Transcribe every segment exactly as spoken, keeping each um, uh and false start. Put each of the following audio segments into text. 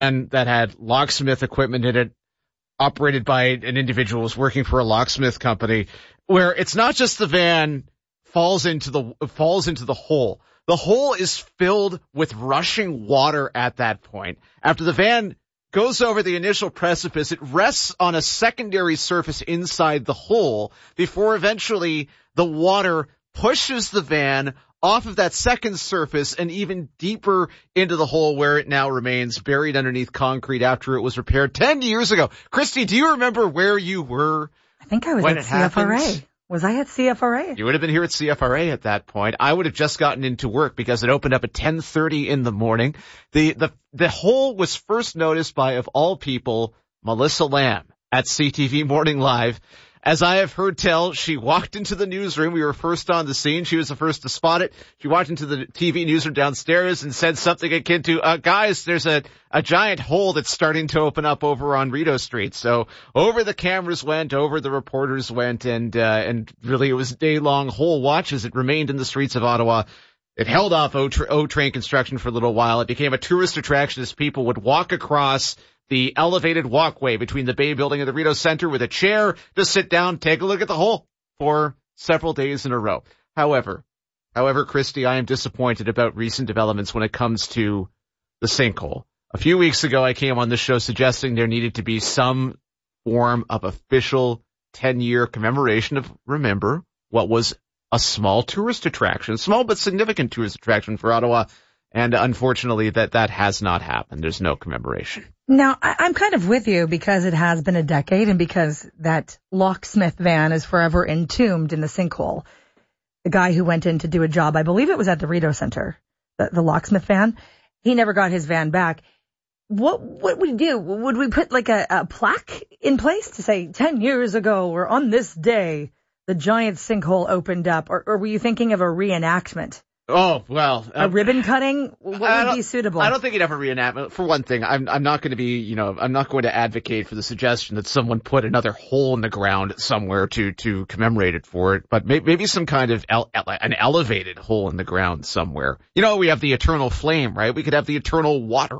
and that had locksmith equipment in it, operated by an individual who was working for a locksmith company, where it's not just the van falls into the falls into the hole. The hole is filled with rushing water at that point. After the van goes over the initial precipice, it rests on a secondary surface inside the hole before eventually the water pushes the van off of that second surface and even deeper into the hole where it now remains buried underneath concrete after it was repaired ten years ago. Christy, do you remember where you were? I think I was when at it C F R A. happened? Was I at C F R A? You would have been here at C F R A at that point. I would have just gotten into work because it opened up at ten thirty in the morning. The, the, the hole was first noticed by, of all people, Melissa Lamb at C T V Morning Live. As I have heard tell, she walked into the newsroom. We were first on the scene. She was the first to spot it. She walked into the T V newsroom downstairs and said something akin to, uh, guys, there's a, a giant hole that's starting to open up over on Rideau Street. So over the cameras went, over the reporters went, and, uh, and really it was day-long hole watch as it remained in the streets of Ottawa. It held off O-Train construction for a little while. It became a tourist attraction as people would walk across the elevated walkway between the Bay Building and the Rideau Centre with a chair to sit down, take a look at the hole for several days in a row. However, however, Christy, I am disappointed about recent developments when it comes to the sinkhole. A few weeks ago, I came on the show suggesting there needed to be some form of official ten-year commemoration of, remember, what was a small tourist attraction, small but significant tourist attraction for Ottawa. And unfortunately, that, that has not happened. There's no commemoration. Now, I, I'm kind of with you because it has been a decade and because that locksmith van is forever entombed in the sinkhole. The guy who went in to do a job, I believe it was at the Rideau Centre, the, the locksmith van, he never got his van back. What what would we do? Would we put like a, a plaque in place to say ten years ago or on this day, the giant sinkhole opened up? Or, or were you thinking of a reenactment? Oh, well. A um, ribbon cutting? What would be suitable? I don't think you'd have a reenactment. For one thing, I'm, I'm not going to be, you know, I'm not going to advocate for the suggestion that someone put another hole in the ground somewhere to, to commemorate it for it, but may, maybe some kind of ele- an elevated hole in the ground somewhere. You know, we have the eternal flame, right? We could have the eternal water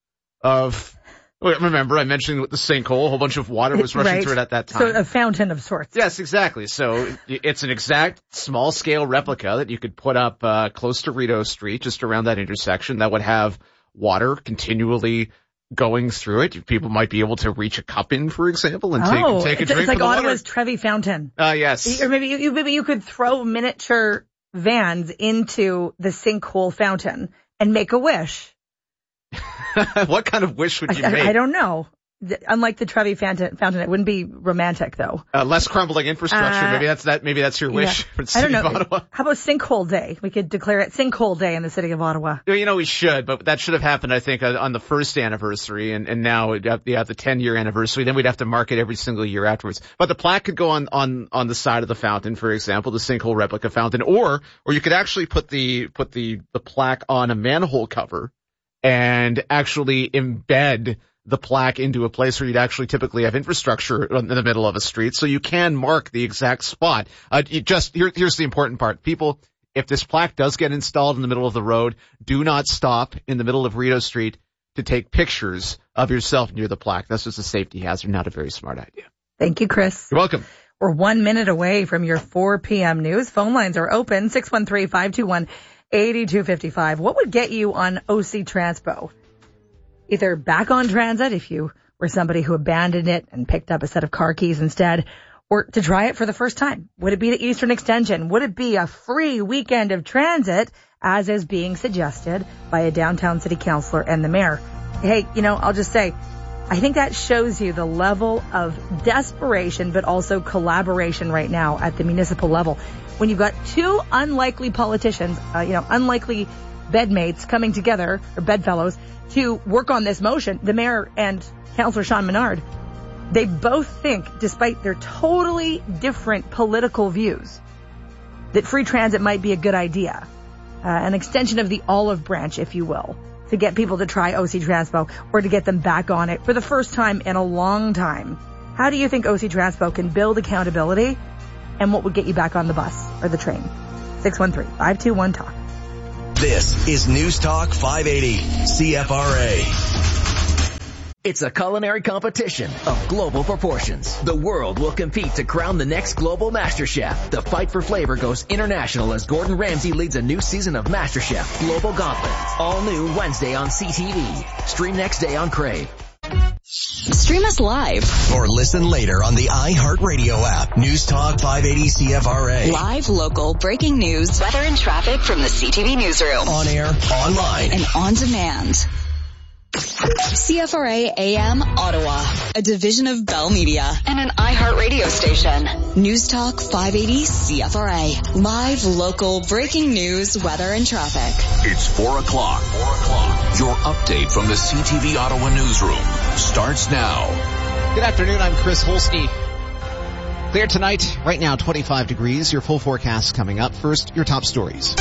of... Remember, I mentioned with the sinkhole, a whole bunch of water was rushing right. through it at that time. So a fountain of sorts. Yes, exactly. So it's an exact small-scale replica that you could put up uh, close to Rideau Street, just around that intersection, that would have water continually going through it. People might be able to reach a cup in, for example, and take, oh, take a it's, drink it's like from the Ottawa's water. Trevi Fountain. Uh, yes. Or maybe you, maybe you could throw miniature vans into the sinkhole fountain and make a wish. What kind of wish would you I, make? I, I don't know. Unlike the Trevi fountain, fountain, it wouldn't be romantic though. Uh, less crumbling infrastructure. Uh, maybe that's that. Maybe that's your wish yeah. for the I city don't know. of Ottawa. How about Sinkhole Day? We could declare it Sinkhole Day in the city of Ottawa. You know, we should, but that should have happened, I think, on the first anniversary, and, and now you have the ten-year anniversary. Then we'd have to mark it every single year afterwards. But the plaque could go on, on, on the side of the fountain, for example, the sinkhole replica fountain, or or you could actually put the put the the plaque on a manhole cover and actually embed the plaque into a place where you'd actually typically have infrastructure in the middle of a street, so you can mark the exact spot. Uh, you just here, here's the important part. People, if this plaque does get installed in the middle of the road, do not stop in the middle of Rideau Street to take pictures of yourself near the plaque. That's just a safety hazard, not a very smart idea. Thank you, Chris. You're welcome. We're one minute away from your four p.m. news. Phone lines are open, six one three, five two one, eight two five five. What would get you on O C Transpo? Either back on transit if you were somebody who abandoned it and picked up a set of car keys instead, or to try it for the first time. Would it be the Eastern Extension? Would it be a free weekend of transit, as is being suggested by a downtown city councillor and the mayor? Hey, you know, I'll just say, I think that shows you the level of desperation, but also collaboration right now at the municipal level. When you've got two unlikely politicians, uh, you know, unlikely bedmates coming together, or bedfellows, to work on this motion, the mayor and Councillor Sean Menard, they both think, despite their totally different political views, that free transit might be a good idea. Uh, an extension of the olive branch, if you will, to get people to try O C Transpo or to get them back on it for the first time in a long time. How do you think O C Transpo can build accountability, and what would get you back on the bus or the train? six one three, five two one, talk. This is News Talk five eighty, C F R A. It's a culinary competition of global proportions. The world will compete to crown the next global Master Chef. The fight for flavor goes international as Gordon Ramsay leads a new season of Master Chef Global Gauntlet. All new Wednesday on C T V. Stream next day on Crave. Stream us live or listen later on the iHeartRadio app. News Talk five eighty C F R A. Live, local, breaking news, weather and traffic from the C T V newsroom. On air, online, and on demand. C F R A A M Ottawa, a division of Bell Media and an iHeartRadio station. News Talk five eighty C F R A. Live, local, breaking news, weather, and traffic. It's four o'clock. Four o'clock. Your update from the C T V Ottawa newsroom starts now. Good afternoon. I'm Chris Holsky. Clear tonight. Right now, twenty-five degrees. Your full forecast coming up. First, your top stories.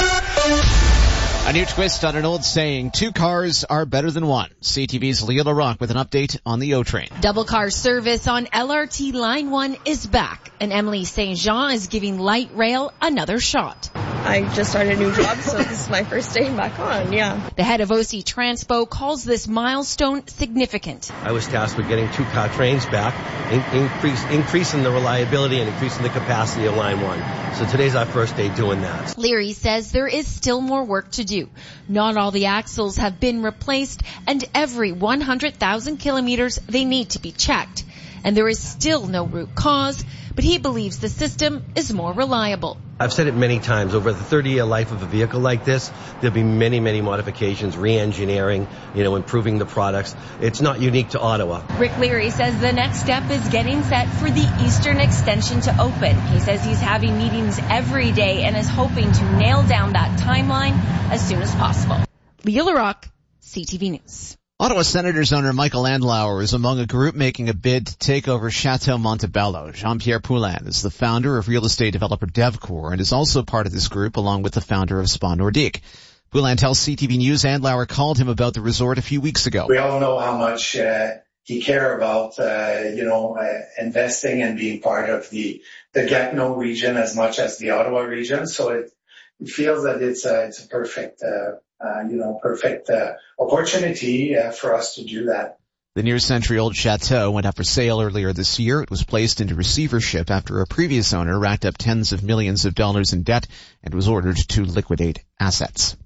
A new twist on an old saying, two cars are better than one. C T V's Leah LaRocque with an update on the O train. Double car service on L R T Line one is back, and Emily Saint Jean is giving light rail another shot. I just started a new job, so this is my first day back on, yeah. The head of O C Transpo calls this milestone significant. I was tasked with getting two car trains back, in- increase, increasing the reliability and increasing the capacity of Line one. So today's our first day doing that. Leary says there is still more work to do. Not all the axles have been replaced, and every one hundred thousand kilometers they need to be checked. And there is still no root cause, but he believes the system is more reliable. I've said it many times, over the thirty-year life of a vehicle like this, there'll be many, many modifications, re-engineering, you know, improving the products. It's not unique to Ottawa. Rick Leary says the next step is getting set for the Eastern Extension to open. He says he's having meetings every day and is hoping to nail down that timeline as soon as possible. Leah LaRocque, C T V News. Ottawa Senators owner Michael Andlauer is among a group making a bid to take over Chateau Montebello. Jean-Pierre Poulin is the founder of real estate developer Devcor and is also part of this group along with the founder of Spa Nordique. Poulin tells C T V News Andlauer called him about the resort a few weeks ago. We all know how much uh, he cared about, uh, you know, uh, investing and being part of the, the Gatineau region as much as the Ottawa region. So it, it feels that it's a, it's a perfect uh Uh, you know, perfect uh, opportunity uh, for us to do that. The near-century-old chateau went up for sale earlier this year. It was placed into receivership after a previous owner racked up tens of millions of dollars in debt and was ordered to liquidate assets.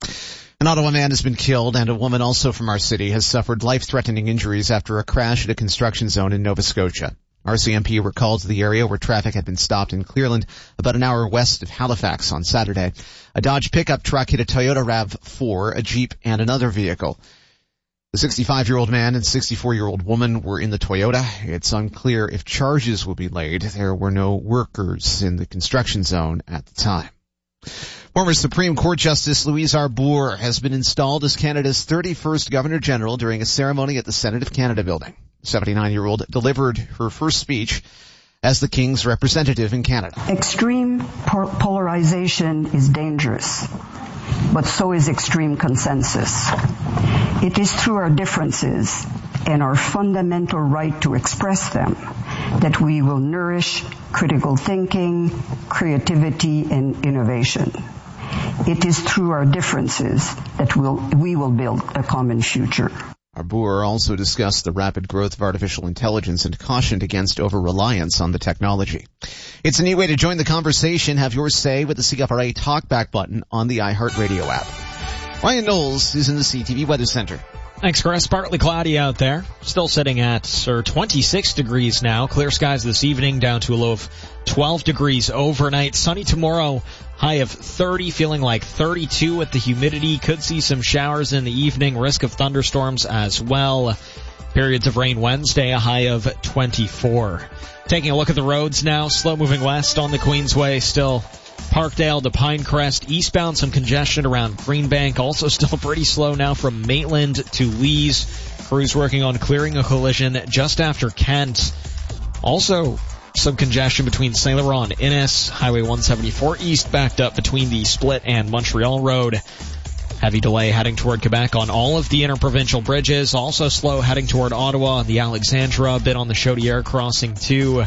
An Ottawa man has been killed, and a woman also from our city has suffered life-threatening injuries after a crash at a construction zone in Nova Scotia. R C M P were called to the area where traffic had been stopped in Clearland, about an hour west of Halifax on Saturday. A Dodge pickup truck hit a Toyota RAV four, a Jeep, and another vehicle. The sixty-five-year-old man and sixty-four-year-old woman were in the Toyota. It's unclear if charges will be laid. There were no workers in the construction zone at the time. Former Supreme Court Justice Louise Arbour has been installed as Canada's thirty-first Governor General during a ceremony at the Senate of Canada building. The seventy-nine-year-old delivered her first speech as the King's representative in Canada. Extreme polarization is dangerous, but so is extreme consensus. It is through our differences and our fundamental right to express them that we will nourish critical thinking, creativity, and innovation. It is through our differences that we'll, we will build a common future. Arbour also discussed the rapid growth of artificial intelligence and cautioned against over-reliance on the technology. It's a neat way to join the conversation. Have your say with the C F R A Talkback button on the iHeartRadio app. Ryan Knowles is in the C T V Weather Center. Thanks, Chris. Partly cloudy out there. Still sitting at or twenty-six degrees now. Clear skies this evening, down to a low of twelve degrees overnight. Sunny tomorrow, high of thirty, feeling like thirty-two with the humidity. Could see some showers in the evening. Risk of thunderstorms as well. Periods of rain Wednesday, a high of twenty-four. Taking a look at the roads now. Slow moving west on the Queensway. Still Parkdale to Pinecrest, eastbound some congestion around Greenbank, also still pretty slow now from Maitland to Lees. Crews working on clearing a collision just after Kent. Also some congestion between Saint Laurent and Innis, Highway one seventy-four east backed up between the Split and Montreal Road. Heavy delay heading toward Quebec on all of the interprovincial bridges, also slow heading toward Ottawa on the Alexandra, a bit on the Chaudière crossing too.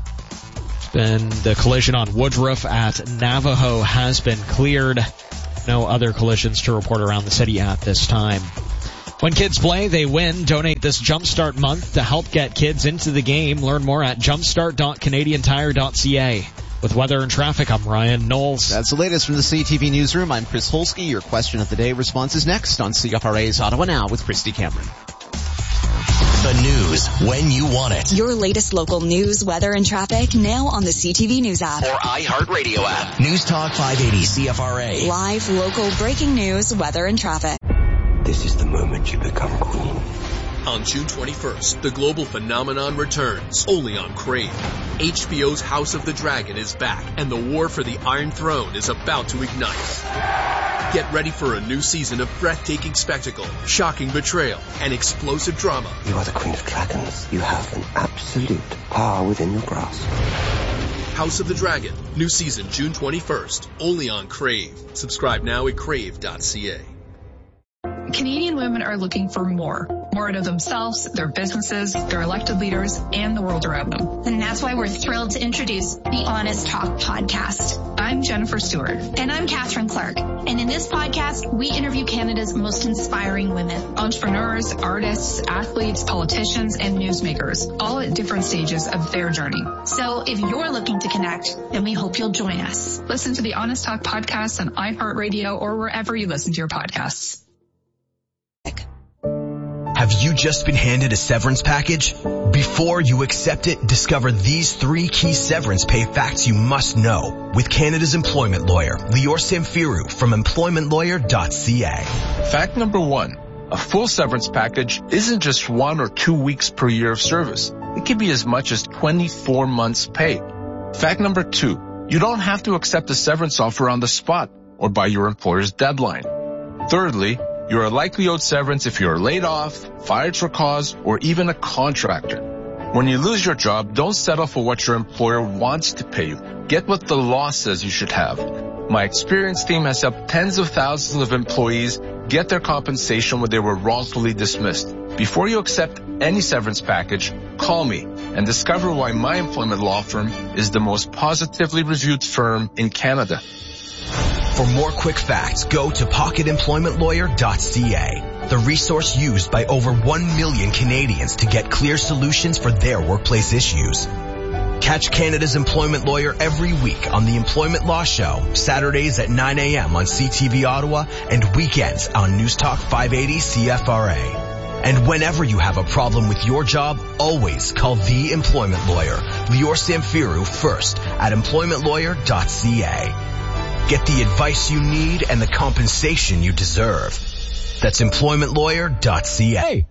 And the collision on Woodruff at Navajo has been cleared. No other collisions to report around the city at this time. When kids play, they win. Donate this Jumpstart month to help get kids into the game. Learn more at jumpstart dot canadian tire dot c a. With weather and traffic, I'm Ryan Knowles. That's the latest from the C T V Newsroom. I'm Chris Holsky. Your question of the day response is next on C F R A's Ottawa Now with Christy Cameron. The news when you want it. Your latest local news, weather, and traffic now on the C T V News app. Or iHeartRadio app. News Talk five eighty C F R A. Live, local, breaking news, weather, and traffic. This is the moment you become queen. On June twenty-first, the global phenomenon returns, only on Crave. H B O's House of the Dragon is back, and the war for the Iron Throne is about to ignite. Get ready for a new season of breathtaking spectacle, shocking betrayal, and explosive drama. You are the Queen of Dragons. You have an absolute power within your grasp. House of the Dragon, new season June twenty-first, only on Crave. Subscribe now at crave dot c a. Canadian women are looking for more. More out of themselves, their businesses, their elected leaders, and the world around them. And that's why we're thrilled to introduce the Honest Talk podcast. I'm Jennifer Stewart. And I'm Catherine Clark. And in this podcast, we interview Canada's most inspiring women. Entrepreneurs, artists, athletes, politicians, and newsmakers, all at different stages of their journey. So if you're looking to connect, then we hope you'll join us. Listen to the Honest Talk podcast on iHeartRadio or wherever you listen to your podcasts. Have you just been handed a severance package? Before you accept it, discover these three key severance pay facts you must know with Canada's employment lawyer, Lior Samfiru from employment lawyer dot c a. Fact number one, a full severance package isn't just one or two weeks per year of service. It can be as much as twenty-four months pay. Fact number two, you don't have to accept a severance offer on the spot or by your employer's deadline. Thirdly, you are likely owed severance if you are laid off, fired for cause, or even a contractor. When you lose your job, don't settle for what your employer wants to pay you. Get what the law says you should have. My experienced team has helped tens of thousands of employees get their compensation when they were wrongfully dismissed. Before you accept any severance package, call me and discover why my employment law firm is the most positively reviewed firm in Canada. For more quick facts, go to pocket employment lawyer dot c a, the resource used by over one million Canadians to get clear solutions for their workplace issues. Catch Canada's Employment Lawyer every week on the Employment Law Show, Saturdays at nine a.m. on C T V Ottawa and weekends on News Talk five eighty C F R A. And whenever you have a problem with your job, always call the employment lawyer, Lior Samfiru, first at employment lawyer dot c a. Get the advice you need and the compensation you deserve. That's employment lawyer dot c a.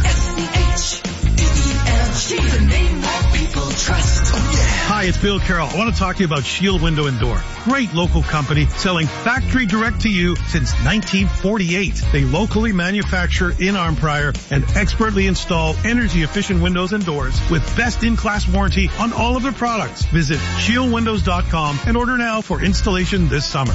Hi, it's Bill Carroll. I want to talk to you about Shield Window and Door. Great local company selling factory direct to you since nineteen forty-eight. They locally manufacture in Arnprior and expertly install energy efficient windows and doors with best in class warranty on all of their products. Visit shield windows dot com and order now for installation this summer.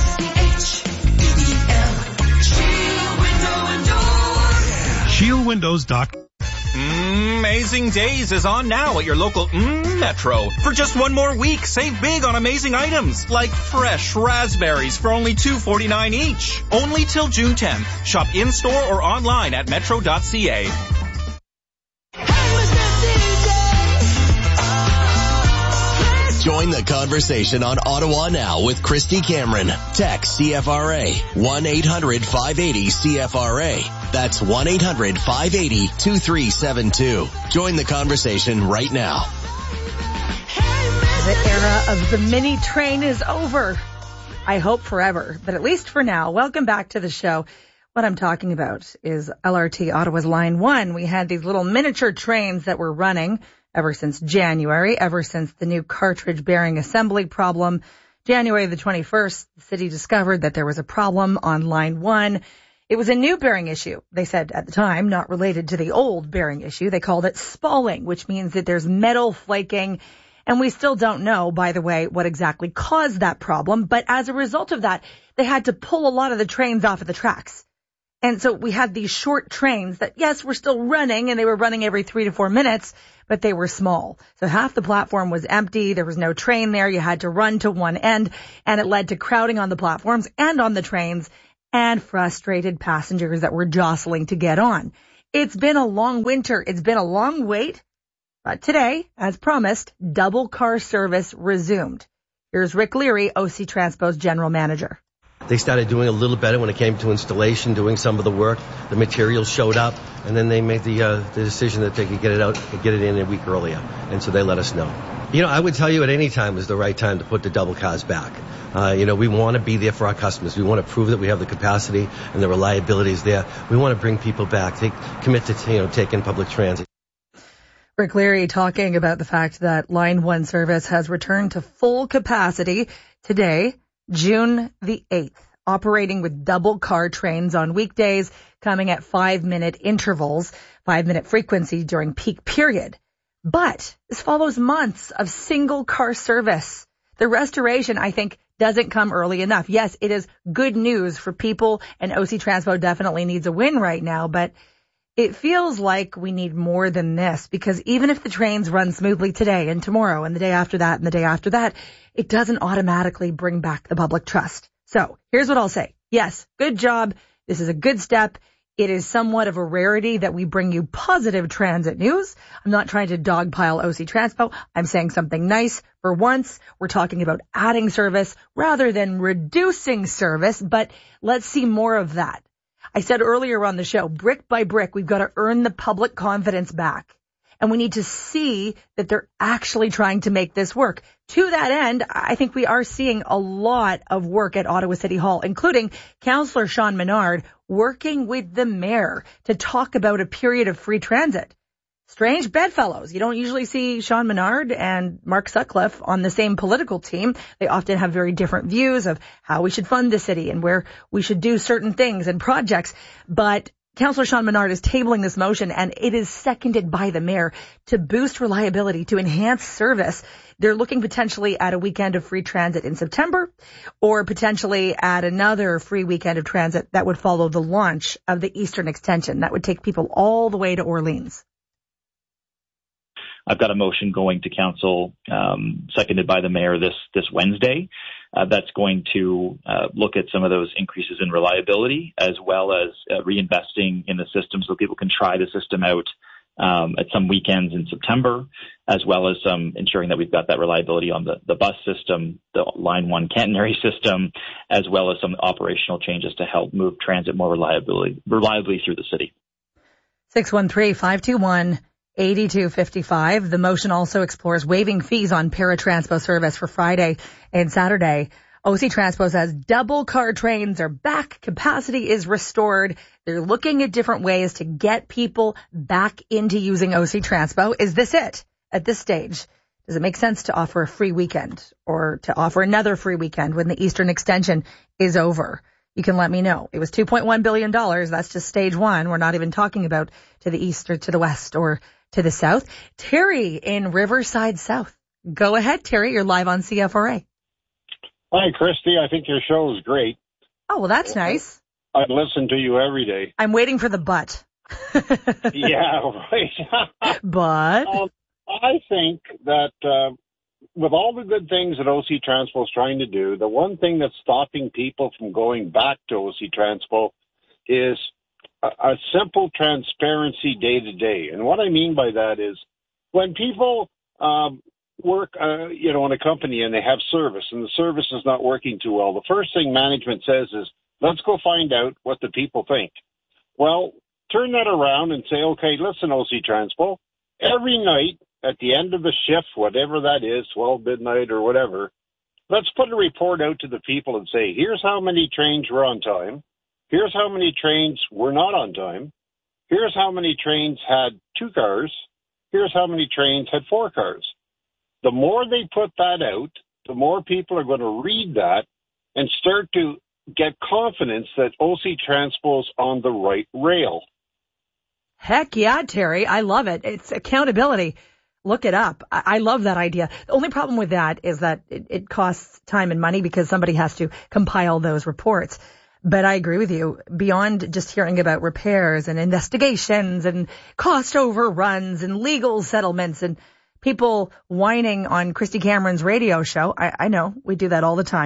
shield windows dot com. Amazing Days is on now at your local mm, Metro. For just one more week, save big on amazing items like fresh raspberries for only two dollars and forty-nine cents each. Only till June tenth. Shop in-store or online at metro dot c a. Join the conversation on Ottawa Now with Christy Cameron. Text C F R A one eight hundred five eighty C F R A. That's one eight hundred five eighty two three seven two. Join the conversation right now. The era of the mini train is over. I hope forever, but at least for now. Welcome back to the show. What I'm talking about is L R T Ottawa's Line one. We had these little miniature trains that were running ever since January, ever since the new cartridge bearing assembly problem. January the twenty-first, the city discovered that there was a problem on Line one. It was a new bearing issue, they said at the time, not related to the old bearing issue. They called it spalling, which means that there's metal flaking. And we still don't know, by the way, what exactly caused that problem. But as a result of that, they had to pull a lot of the trains off of the tracks. And so we had these short trains that, yes, were still running, and they were running every three to four minutes, but they were small. So half the platform was empty. There was no train there. You had to run to one end, and it led to crowding on the platforms and on the trains. and frustrated passengers that were jostling to get on. It's been a long winter. It's been a long wait. But today, as promised, double car service resumed. Here's Rick Leary, O C Transpo's general manager. They started doing a little better when it came to installation, doing some of the work. The materials showed up, and then they made the uh, the decision that they could get it out, get it in a week earlier. And so they let us know. You know, I would tell you at any time is the right time to put the double cars back. Uh, you know, we want to be there for our customers. We want to prove that we have the capacity and the reliability is there. We want to bring people back. They commit to, you know, taking public transit. Rick Leary talking about the fact that Line one service has returned to full capacity today, June the eighth, operating with double car trains on weekdays, coming at five-minute intervals, five-minute frequency during peak period. But this follows months of single car service. The restoration, I think, doesn't come early enough. Yes, it is good news for people, and O C Transpo definitely needs a win right now, but it feels like we need more than this, because even if the trains run smoothly today and tomorrow and the day after that and the day after that, it doesn't automatically bring back the public trust. So here's what I'll say. Yes, good job. This is a good step. It is somewhat of a rarity that we bring you positive transit news. I'm not trying to dogpile O C Transpo. I'm saying something nice. For once, we're talking about adding service rather than reducing service, but let's see more of that. I said earlier on the show, brick by brick, we've got to earn the public confidence back. And we need to see that they're actually trying to make this work. To that end, I think we are seeing a lot of work at Ottawa City Hall, including Councillor Sean Menard working with the mayor to talk about a period of free transit. Strange bedfellows. You don't usually see Sean Menard and Mark Sutcliffe on the same political team. They often have very different views of how we should fund the city and where we should do certain things and projects. But Councillor Sean Menard is tabling this motion, and it is seconded by the mayor to boost reliability, to enhance service. They're looking potentially at a weekend of free transit in September, or potentially at another free weekend of transit that would follow the launch of the Eastern Extension. That would take people all the way to Orleans. I've got a motion going to council, um, seconded by the mayor this, this Wednesday. Uh, that's going to uh, look at some of those increases in reliability, as well as uh, reinvesting in the system so people can try the system out um, at some weekends in September, as well as um, ensuring that we've got that reliability on the, the bus system, the Line one catenary system, as well as some operational changes to help move transit more reliably, reliably through the city. six one three, five two one, eight two five five. The motion also explores waiving fees on paratranspo service for Friday and Saturday. O C Transpo says double car trains are back. Capacity is restored. They're looking at different ways to get people back into using O C Transpo. Is this it at this stage? Does it make sense to offer a free weekend or to offer another free weekend when the Eastern Extension is over? You can let me know. It was two point one billion dollars. That's just stage one. We're not even talking about to the east or to the west or to the south. Terry in Riverside South. Go ahead, Terry. You're live on C F R A. Hi, Christy. I think your show is great. Oh, well, that's nice. I listen to you every day. I'm waiting for the but. Yeah, right. But? Um, I think that uh, with all the good things that O C Transpo is trying to do, the one thing that's stopping people from going back to O C Transpo is a, a simple transparency day to day. And what I mean by that is when people um, work, uh, you know, in a company and they have service and the service is not working too well, the first thing management says is, let's go find out what the people think. Well, turn that around and say, okay, listen, O C Transpo, every night at the end of the shift, whatever that is, twelve midnight or whatever, let's put a report out to the people and say, here's how many trains were on time. Here's how many trains were not on time. Here's how many trains had two cars. Here's how many trains had four cars. The more they put that out, the more people are going to read that and start to get confidence that O C Transpo's on the right rail. Heck yeah, Terry. I love it. It's accountability. Look it up. I, I love that idea. The only problem with that is that it, it costs time and money because somebody has to compile those reports. But I agree with you. Beyond just hearing about repairs and investigations and cost overruns and legal settlements and people whining on Christy Cameron's radio show, I, I know we do that all the time.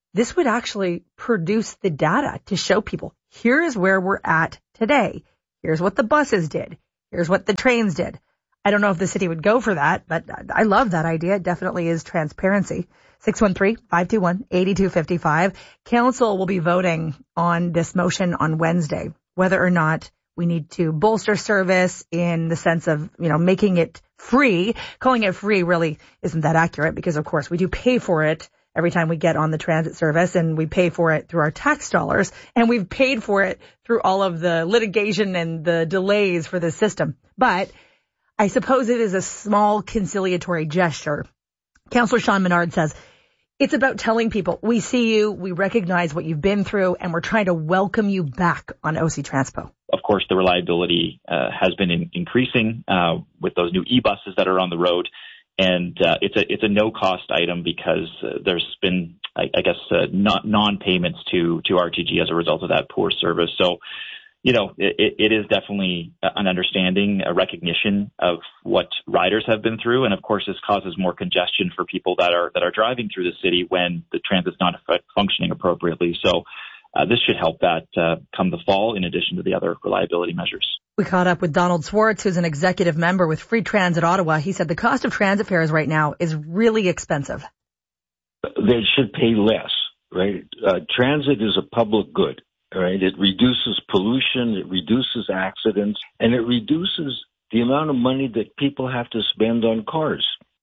this would actually produce the data to show people, here's where we're at today. Here's what the buses did. Here's what the trains did. I don't know if the city would go for that, but I love that idea. It definitely is transparency. six one three, five two one, eight two five five. Council will be voting on this motion on Wednesday, whether or not we need to bolster service in the sense of, you know, making it free. Calling it free really isn't that accurate because, of course, we do pay for it every time we get on the transit service, and we pay for it through our tax dollars, and we've paid for it through all of the litigation and the delays for the system. But I suppose it is a small conciliatory gesture. Councillor Sean Menard says, it's about telling people, we see you, we recognize what you've been through, and we're trying to welcome you back on O C Transpo. Of course, the reliability uh, has been in- increasing uh, with those new e-buses that are on the road. And uh, it's a it's a no-cost item because uh, there's been, I, I guess, uh, not non-payments to to R T G as a result of that poor service. So, you know, it, it is definitely an understanding, a recognition of what riders have been through, and of course, this causes more congestion for people that are that are driving through the city when the transit's not functioning appropriately. So, uh, this should help that uh, come the fall, in addition to the other reliability measures. We caught up with Donald Swartz, who's an executive member with Free Transit Ottawa. He said the cost of transit fares right now is really expensive. They should pay less, right? Uh, transit is a public good, right? It reduces pollution, it reduces accidents, and it reduces the amount of money that people have to spend on cars.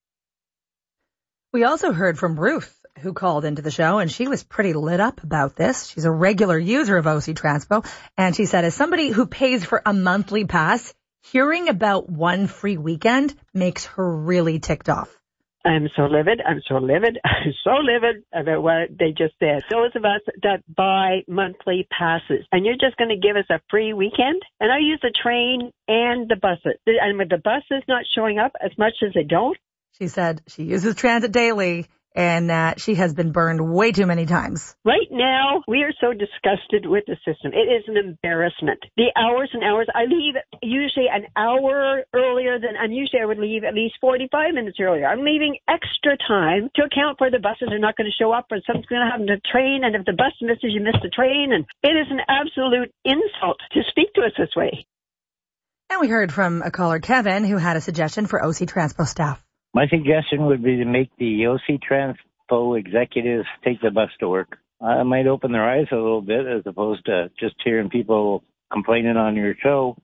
We also heard from Ruth, who called into the show, and she was pretty lit up about this. She's a regular user of O C Transpo, and she said, as somebody who pays for a monthly pass, hearing about one free weekend makes her really ticked off. I'm so livid. I'm so livid. I'm so livid about what they just said. Those of us that buy monthly passes, and you're just going to give us a free weekend? And I use the train and the buses. And with the buses not showing up as much as they don't. She said she uses transit daily, and uh, she has been burned way too many times. Right now, we are so disgusted with the system. It is an embarrassment. The hours and hours, I leave usually an hour earlier than, and usually I would leave at least forty-five minutes earlier. I'm leaving extra time to account for the buses are not going to show up, or something's going to happen to the train, and if the bus misses, you miss the train, and it is an absolute insult to speak to us this way. And we heard from a caller, Kevin, who had a suggestion for O C Transpo staff. My suggestion would be to make the O C Transpo executives take the bus to work. Uh, it might open their eyes a little bit as opposed to just hearing people complaining on your show.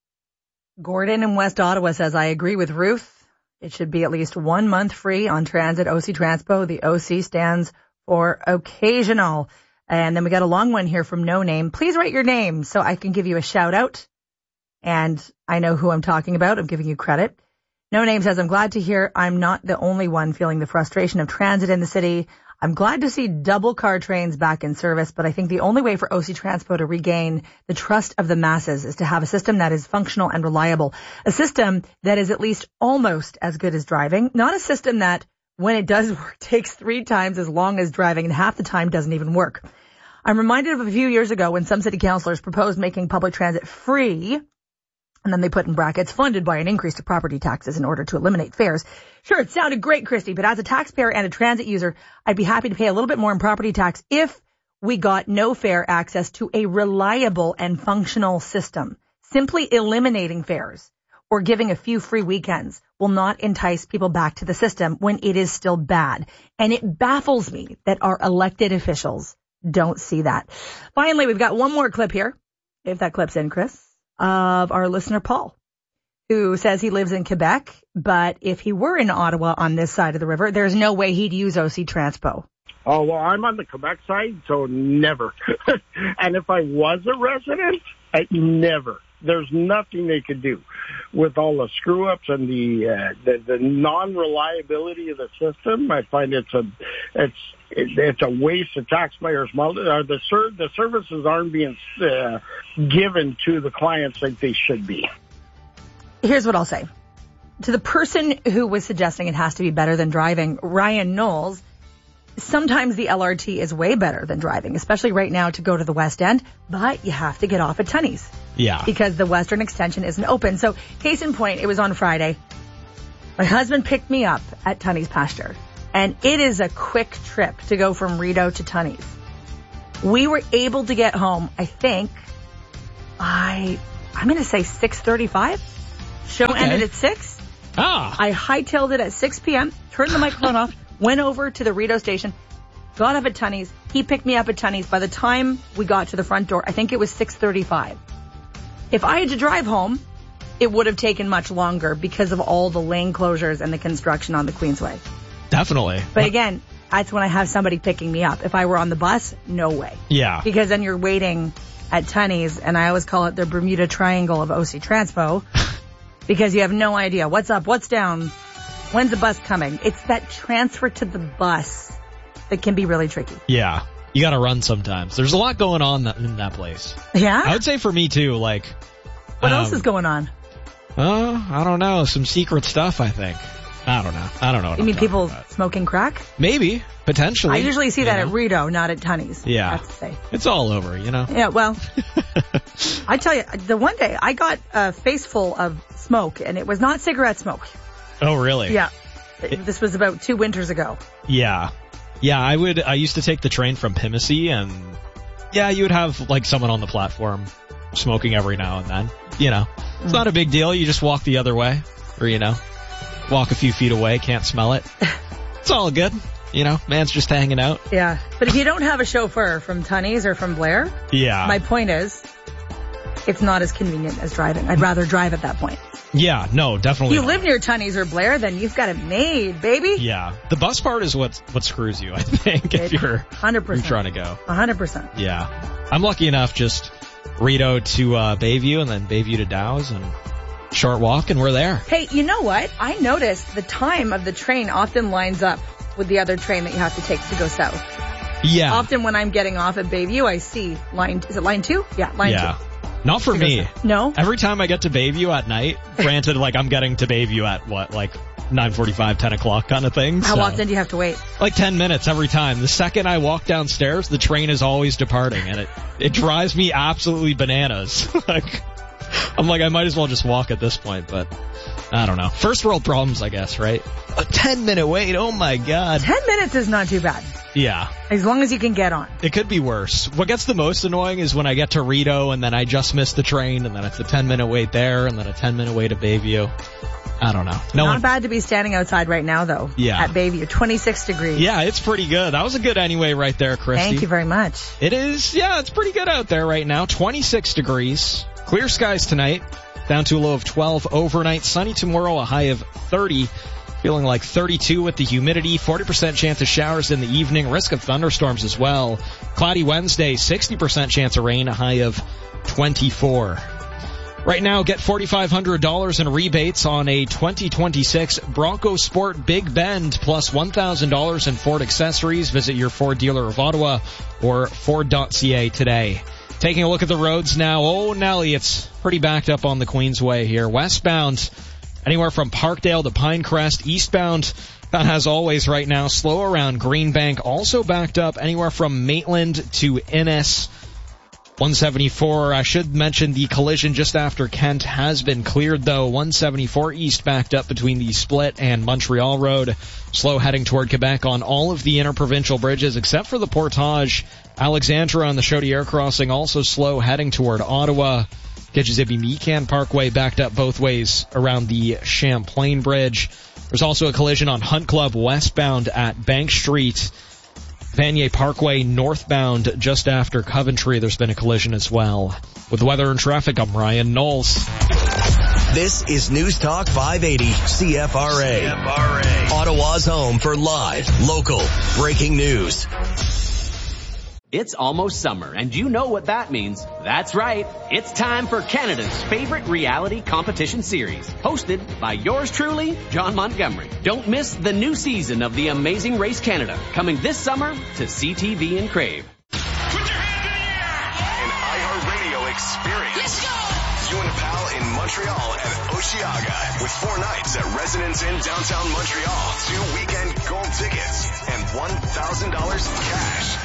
Gordon in West Ottawa says, I agree with Ruth. It should be at least one month free on transit O C Transpo. The O C stands for occasional. And then we got a long one here from No Name. Please write your name so I can give you a shout out. And I know who I'm talking about. I'm giving you credit. No Name says, I'm glad to hear I'm not the only one feeling the frustration of transit in the city. I'm glad to see double car trains back in service, but I think the only way for O C Transpo to regain the trust of the masses is to have a system that is functional and reliable. A system that is at least almost as good as driving, not a system that, when it does work, takes three times as long as driving and half the time doesn't even work. I'm reminded of a few years ago when some city councillors proposed making public transit free, and then they put in brackets, funded by an increase to property taxes in order to eliminate fares. Sure, it sounded great, Christy, but as a taxpayer and a transit user, I'd be happy to pay a little bit more in property tax if we got no fare access to a reliable and functional system. Simply eliminating fares or giving a few free weekends will not entice people back to the system when it is still bad. And it baffles me that our elected officials don't see that. Finally, we've got one more clip here, if that clip's in, Chris, of our listener Paul, who says he lives in Quebec, but if he were in Ottawa on this side of the river, there's no way he'd use O C Transpo. Oh, well, I'm on the Quebec side, so never. And if I was a resident, I never. There's nothing they could do with all the screw-ups and the uh, the, the non-reliability of the system. I find it's a it's it's a waste of taxpayers' money. Uh, the ser- the services aren't being uh, given to the clients like they should be. Here's what I'll say to the person who was suggesting it has to be better than driving, Ryan Knowles. Sometimes the L R T is way better than driving, especially right now to go to the West End, but you have to get off at Tunney's. Yeah. Because the Western Extension isn't open. So, case in point, it was on Friday. My husband picked me up at Tunney's Pasture. And it is a quick trip to go from Rideau to Tunney's. We were able to get home, I think, I, I'm going to say six thirty-five. Show Okay. ended at six. Ah. I hightailed it at six p.m., turned the microphone off, went over to the Rideau station, got up at Tunney's. He picked me up at Tunney's. By the time we got to the front door, I think it was six thirty-five. If I had to drive home, it would have taken much longer because of all the lane closures and the construction on the Queensway. Definitely. But again, that's when I have somebody picking me up. If I were on the bus, no way. Yeah. Because then you're waiting at Tunney's, and I always call it the Bermuda Triangle of O C Transpo, because you have no idea what's up, what's down, when's the bus coming. It's that transfer to the bus that can be really tricky. Yeah. You gotta run sometimes. There's a lot going on in that place. Yeah? I would say for me too, like... What um, else is going on? Oh, I don't know. Some secret stuff, I think. I don't know. I don't know what You I'm mean talking people about. smoking crack? Maybe. Potentially. I usually see you that know? at Rideau, not at Tunney's. Yeah. I have to say. It's all over, you know? Yeah, well, I tell you, the one day I got a face full of smoke, and it was not cigarette smoke. Oh, really? Yeah. This was about two winters ago. Yeah. Yeah, I would, I used to take the train from Pimisi, and yeah, you would have like someone on the platform smoking every now and then. You know, it's not a big deal. You just walk the other way, or, you know, walk a few feet away, can't smell it. It's all good. You know, man's just hanging out. Yeah. But if you don't have a chauffeur from Tunney's or from Blair, Yeah. my point is, it's not as convenient as driving. I'd rather drive at that point. Yeah, no, definitely. You not. live near Tunney's or Blair, then you've got it made, baby. Yeah. The bus part is what what screws you, I think, if you're, one hundred percent. you're trying to go. one hundred percent. Yeah. I'm lucky enough just Rideau to uh, Bayview and then Bayview to Dow's and short walk and we're there. Hey, you know what? I noticed the time of the train often lines up with the other train that you have to take to go south. Yeah. Often when I'm getting off at Bayview, I see line, is it line two? Yeah, line yeah. two. Not for me. No? Every time I get to Bayview at night, granted, like I'm getting to Bayview at what, like nine forty-five, ten o'clock kind of thing. How so, often do you have to wait? Like ten minutes every time. The second I walk downstairs, the train is always departing and it, it drives me absolutely bananas. Like, I'm like, I might as well just walk at this point, but I don't know. First world problems, I guess, right? A ten minute wait. Oh my God. Ten minutes is not too bad. Yeah. As long as you can get on. It could be worse. What gets the most annoying is when I get to Rideau and then I just miss the train and then it's a ten minute wait there and then a ten minute wait at Bayview. I don't know. No Not one... bad to be standing outside right now, though. Yeah. At Bayview, twenty-six degrees. Yeah, it's pretty good. That was a good anyway right there, Christy. Thank you very much. It is, yeah, it's pretty good out there right now. twenty-six degrees. Clear skies tonight. Down to a low of twelve overnight. Sunny tomorrow, a high of thirty. Feeling like thirty-two with the humidity. forty percent chance of showers in the evening. Risk of thunderstorms as well. Cloudy Wednesday, sixty percent chance of rain, a high of twenty-four. Right now, get four thousand five hundred dollars in rebates on a twenty twenty-six Bronco Sport Big Bend, plus one thousand dollars in Ford accessories. Visit your Ford dealer of Ottawa or Ford dot C A today. Taking a look at the roads now. Oh, Nelly, it's pretty backed up on the Queensway here. Westbound, anywhere from Parkdale to Pinecrest. Eastbound, that has always right now, slow around Greenbank. Also backed up anywhere from Maitland to Innes. one seventy-four, I should mention the collision just after Kent has been cleared though. one seventy-four east backed up between the Split and Montreal Road. Slow heading toward Quebec on all of the interprovincial bridges except for the Portage. Alexandra on the Chaudière crossing also slow heading toward Ottawa. Kichizibi-Mecan Parkway backed up both ways around the Champlain Bridge. There's also a collision on Hunt Club westbound at Bank Street. Vanier Parkway northbound just after Coventry. There's been a collision as well. With weather and traffic, I'm Ryan Knowles. This is News Talk five eighty C F R A. C F R A. Ottawa's home for live, local, breaking news. It's almost summer, and you know what that means. That's right. It's time for Canada's favorite reality competition series, hosted by yours truly, John Montgomery. Don't miss the new season of The Amazing Race Canada, coming this summer to C T V and Crave. An iHeartRadio experience. Let's go! You and a pal in Montreal and Osheaga with four nights at Residence Inn downtown Montreal, two weekend gold tickets, and one thousand dollars cash.